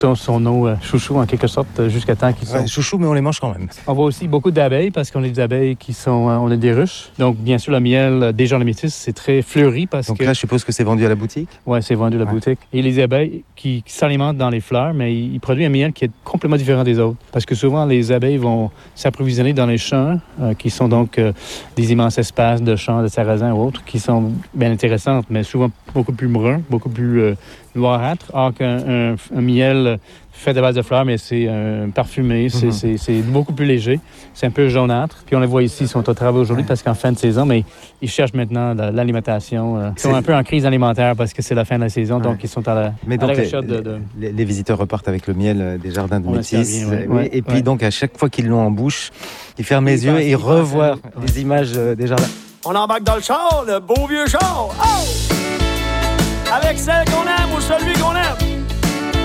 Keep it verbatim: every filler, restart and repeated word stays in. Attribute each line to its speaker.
Speaker 1: Sont, sont nos euh, chouchous en quelque sorte jusqu'à temps qu'ils sont.
Speaker 2: Ouais, chouchous, mais on les mange quand même.
Speaker 1: On voit aussi beaucoup d'abeilles parce qu'on a des abeilles qui sont, euh, on a des ruches. Donc bien sûr le miel euh, des gens de métis c'est très fleuri parce
Speaker 2: Donc
Speaker 1: que.
Speaker 2: Donc là, je suppose que c'est vendu à la boutique.
Speaker 1: Ouais, c'est vendu à la ouais. boutique. Et les abeilles qui, qui s'alimentent dans les fleurs, mais ils, ils produisent un miel qui est complètement différent des autres. Parce que souvent les abeilles vont s'approvisionner dans les champs, euh, qui sont donc euh, des immenses espaces de champs de sarrasin ou autres, qui sont bien intéressantes, mais souvent beaucoup plus bruns, beaucoup plus euh, noirâtres. Or qu'un un, un miel fait à base de fleurs, mais c'est euh, parfumé, c'est, mm-hmm. c'est, c'est beaucoup plus léger. C'est un peu jaunâtre. Puis on les voit ici, ils sont au travail aujourd'hui ouais. parce qu'en fin de saison, mais ils cherchent maintenant de l'alimentation. Euh, ils sont un peu en crise alimentaire parce que c'est la fin de la saison, ouais. donc ils sont à la,
Speaker 2: mais
Speaker 1: à
Speaker 2: donc
Speaker 1: la recherche
Speaker 2: les,
Speaker 1: de, de...
Speaker 2: Les, les visiteurs repartent avec le miel des jardins de Métis.
Speaker 1: Ouais, ouais,
Speaker 2: et puis
Speaker 1: ouais.
Speaker 2: donc à chaque fois qu'ils l'ont en bouche, ils ferment les yeux et ils revoient ouais. les images des jardins.
Speaker 3: On embarque dans le char, le beau vieux char. Oh! Avec celle qu'on aime ou celui qu'on aime.